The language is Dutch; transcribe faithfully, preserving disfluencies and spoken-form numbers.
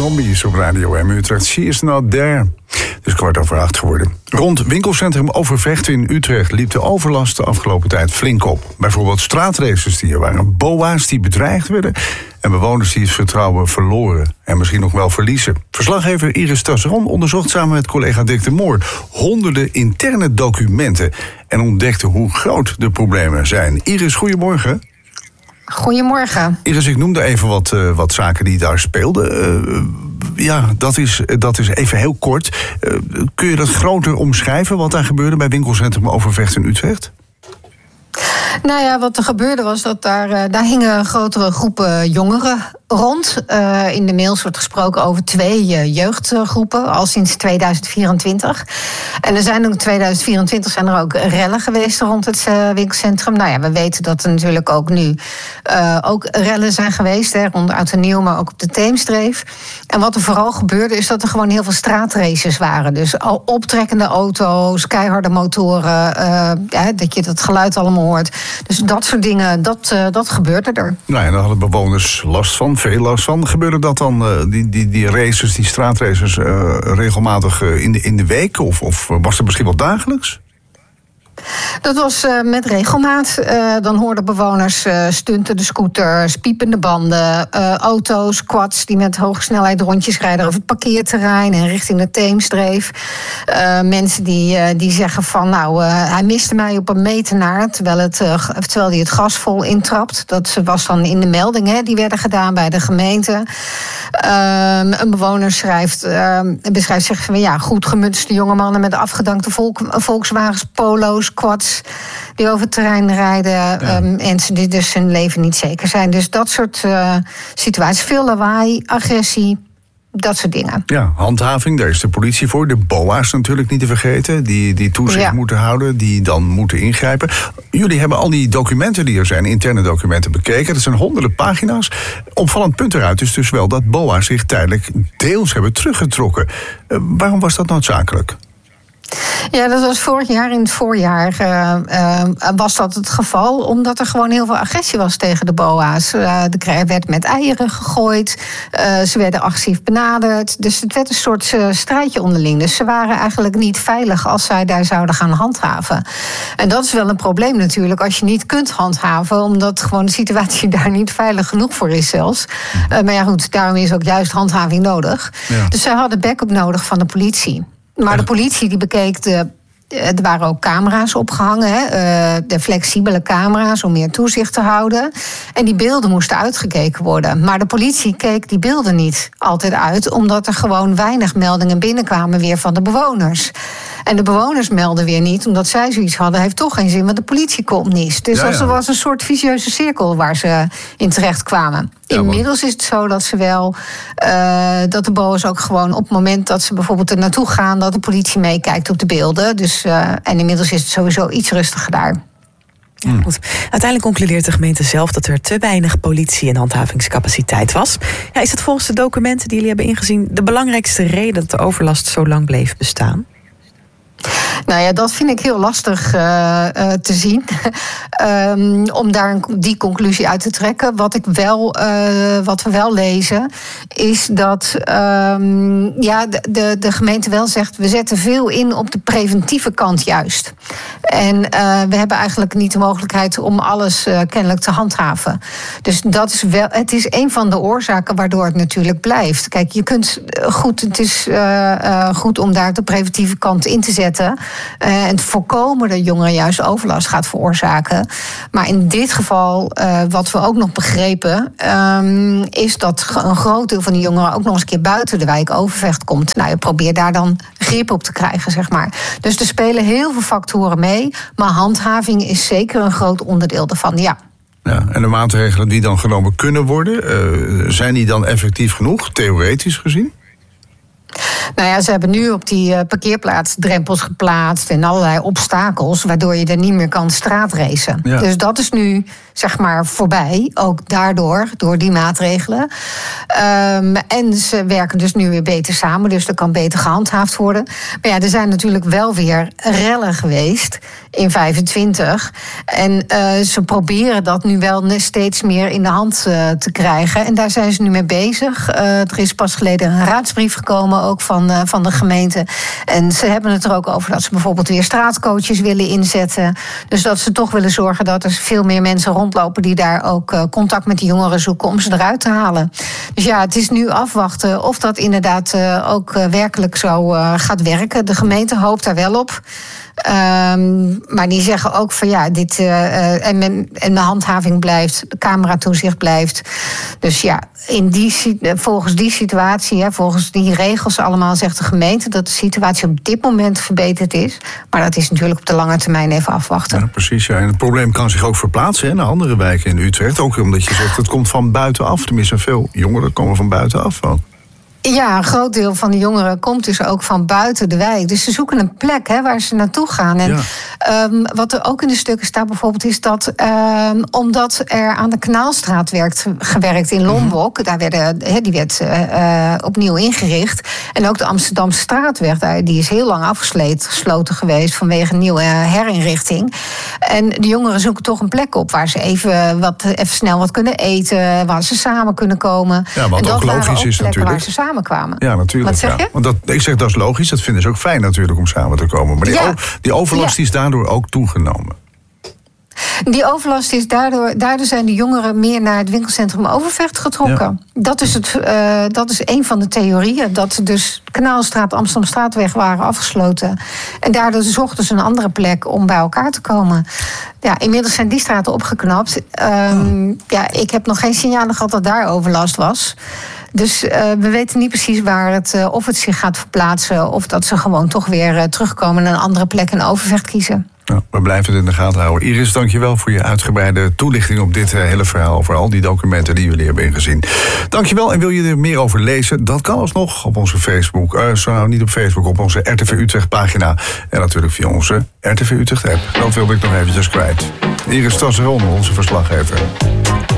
Zombies op Radio M Utrecht. She is not there. Het is kwart over acht geworden. Rond winkelcentrum Overvecht in Utrecht liep de overlast de afgelopen tijd flink op. Bijvoorbeeld straatraces die er waren, boa's die bedreigd werden en bewoners die het vertrouwen verloren en misschien nog wel verliezen. Verslaggever Iris Tasseron onderzocht samen met collega Dick de Moor honderden interne documenten en ontdekte hoe groot de problemen zijn. Iris, goedemorgen. Goedemorgen. Iris, ik noemde even wat, uh, wat zaken die daar speelden. Uh, ja, dat is, dat is even heel kort. Uh, kun je dat groter omschrijven, wat daar gebeurde bij winkelcentrum Overvecht in Utrecht? Nou ja, wat er gebeurde was dat daar, uh, daar hingen grotere groepen jongeren rond. Uh, in de mails wordt gesproken over twee uh, jeugdgroepen, al sinds tweeduizend vierentwintig. En er zijn ook in tweeduizend vierentwintig zijn er ook rellen geweest rond het uh, winkelcentrum. Nou ja, we weten dat er natuurlijk ook nu uh, ook rellen zijn geweest, hè, rond Oud en Nieuw, maar ook op de Theemstreef. En wat er vooral gebeurde is dat er gewoon heel veel straatraces waren. Dus al optrekkende auto's, keiharde motoren, uh, ja, dat je dat geluid allemaal hoort. Dus dat soort dingen, dat, uh, dat gebeurde er. Nou ja, daar hadden bewoners last van, veel last van. Gebeurde dat dan, uh, die, die, die races, die straatraces, uh, regelmatig uh, in, de, in de week? Of, of was het misschien wel dagelijks? Dat was uh, met regelmaat. Uh, dan hoorden bewoners uh, stuntende scooters, piepende banden, uh, auto's, quads die met hoge snelheid rondjes rijden over het parkeerterrein en richting de Theemstreef. Uh, mensen die, uh, die zeggen van nou, uh, hij miste mij op een meter naar, terwijl, het, uh, terwijl hij het gas vol intrapt. Dat was dan in de melding, hè, die werden gedaan bij de gemeente. Uh, een bewoner schrijft, uh, beschrijft zich van ja, goed gemutste jonge mannen met afgedankte volk, Volkswagens, polo's, quads die over het terrein rijden. Ja. Um, mensen die dus hun leven niet zeker zijn. Dus dat soort uh, situaties. Veel lawaai, agressie, dat soort dingen. Ja, handhaving, daar is de politie voor. De boa's natuurlijk niet te vergeten. Die, die toezicht ja. moeten houden, die dan moeten ingrijpen. Jullie hebben al die documenten die er zijn, interne documenten, bekeken. Dat zijn honderden pagina's. Opvallend punt eruit is dus wel dat boa's zich tijdelijk deels hebben teruggetrokken. Uh, waarom was dat noodzakelijk? Ja, dat was vorig jaar in het voorjaar uh, uh, was dat het geval, omdat er gewoon heel veel agressie was tegen de boa's. Uh, er werd met eieren gegooid, uh, ze werden agressief benaderd. Dus het werd een soort uh, strijdje onderling. Dus ze waren eigenlijk niet veilig als zij daar zouden gaan handhaven. En dat is wel een probleem natuurlijk, als je niet kunt handhaven, omdat gewoon de situatie daar niet veilig genoeg voor is zelfs. Uh, maar ja goed, daarom is ook juist handhaving nodig. Ja. Dus zij hadden backup nodig van de politie. Maar de politie die bekeek de. Er waren ook camera's opgehangen, hè, de flexibele camera's om meer toezicht te houden. En die beelden moesten uitgekeken worden. Maar de politie keek die beelden niet altijd uit, omdat er gewoon weinig meldingen binnenkwamen weer van de bewoners. En de bewoners melden weer niet, omdat zij zoiets hadden, heeft toch geen zin, want de politie komt niet. Dus ja, ja. er was een soort vicieuze cirkel waar ze in terecht kwamen. Ja, Inmiddels is het zo dat ze wel, uh, dat de boa's ook gewoon op het moment dat ze bijvoorbeeld er naartoe gaan, dat de politie meekijkt op de beelden. Dus, uh, en inmiddels is het sowieso iets rustiger daar. Ja, goed. Uiteindelijk concludeert de gemeente zelf dat er te weinig politie- en handhavingscapaciteit was. Ja, is het volgens de documenten die jullie hebben ingezien de belangrijkste reden dat de overlast zo lang bleef bestaan? Nou ja, dat vind ik heel lastig uh, uh, te zien. um, om daar een, die conclusie uit te trekken. Wat, ik wel, uh, wat we wel lezen, is dat um, ja, de, de, de gemeente wel zegt, we zetten veel in op de preventieve kant juist. En uh, we hebben eigenlijk niet de mogelijkheid om alles uh, kennelijk te handhaven. Dus dat is wel, het is een van de oorzaken waardoor het natuurlijk blijft. Kijk, je kunt goed, het is uh, uh, goed om daar de preventieve kant in te zetten. Uh, en te voorkomen dat jongeren juist overlast gaat veroorzaken. Maar in dit geval, uh, wat we ook nog begrepen, um, is dat een groot deel van de jongeren ook nog eens een keer buiten de wijk Overvecht komt. Nou, je probeert daar dan grip op te krijgen, zeg maar. Dus er spelen heel veel factoren mee, maar handhaving is zeker een groot onderdeel daarvan, ja. Ja, en de maatregelen die dan genomen kunnen worden, uh, zijn die dan effectief genoeg, theoretisch gezien? Nou ja, ze hebben nu op die uh, parkeerplaats drempels geplaatst en allerlei obstakels, waardoor je er niet meer kan straatracen. Ja. Dus dat is nu, zeg maar, voorbij, ook daardoor, door die maatregelen. Um, en ze werken dus nu weer beter samen, dus er kan beter gehandhaafd worden. Maar ja, er zijn natuurlijk wel weer rellen geweest in vijfentwintig. En uh, ze proberen dat nu wel steeds meer in de hand uh, te krijgen. En daar zijn ze nu mee bezig. Uh, er is pas geleden een raadsbrief gekomen, ook van, uh, van de gemeente. En ze hebben het er ook over dat ze bijvoorbeeld weer straatcoaches willen inzetten. Dus dat ze toch willen zorgen dat er veel meer mensen rondlopen die daar ook uh, contact met die jongeren zoeken om ze eruit te halen. Dus ja, het is nu afwachten of dat inderdaad uh, ook uh, werkelijk zo uh, gaat werken. De gemeente hoopt daar wel op. Um, maar die zeggen ook van ja, dit uh, uh, en, men, en de handhaving blijft, de cameratoezicht blijft. Dus ja, in die, volgens die situatie, hè, volgens die regels allemaal, zegt de gemeente dat de situatie op dit moment verbeterd is. Maar dat is natuurlijk op de lange termijn even afwachten. Ja, precies. Ja. En het probleem kan zich ook verplaatsen hè, naar andere wijken in Utrecht. Ook omdat je zegt, het komt van buitenaf. Tenminste, veel jongeren komen van buitenaf van. Ja, een groot deel van de jongeren komt dus ook van buiten de wijk. Dus ze zoeken een plek hè, waar ze naartoe gaan. En ja. um, wat er ook in de stukken staat bijvoorbeeld is dat um, omdat er aan de Kanaalstraat werd gewerkt in Lombok, mm-hmm. daar werden, he, die werd uh, uh, opnieuw ingericht. En ook de Amsterdamse straatweg, die is heel lang afgesloten geweest vanwege een nieuwe herinrichting. En de jongeren zoeken toch een plek op waar ze even, wat, even snel wat kunnen eten, waar ze samen kunnen komen. Ja, wat en dat ook logisch ook is natuurlijk. Waar ze samen kwamen. Ja, natuurlijk. Wat zeg je? Ja. Want dat, ik zeg dat is logisch, dat vinden ze ook fijn natuurlijk om samen te komen. Maar die, ja. o, die overlast ja. is daardoor ook toegenomen. Die overlast is daardoor, daardoor zijn de jongeren meer naar het winkelcentrum Overvecht getrokken. Ja. Dat is het, uh, dat is een van de theorieën. Dat dus Kanaalstraat, Amsterdamstraatweg waren afgesloten. En daardoor zochten ze een andere plek om bij elkaar te komen. Ja, inmiddels zijn die straten opgeknapt. Um, oh. Ja, ik heb nog geen signalen gehad dat daar overlast was. Dus uh, we weten niet precies waar het, uh, of het zich gaat verplaatsen, of dat ze gewoon toch weer uh, terugkomen en een andere plek in Overvecht kiezen. Nou, we blijven het in de gaten houden. Iris, dankjewel voor je uitgebreide toelichting op dit uh, hele verhaal, over al die documenten die jullie hebben ingezien. Dankjewel. En wil je er meer over lezen? Dat kan alsnog op onze Facebook. Uh, zo, niet op Facebook, op onze R T V Utrecht pagina. En natuurlijk via onze R T V Utrecht app. Dat wilde ik nog eventjes kwijt. Iris Tasseron, onze verslaggever.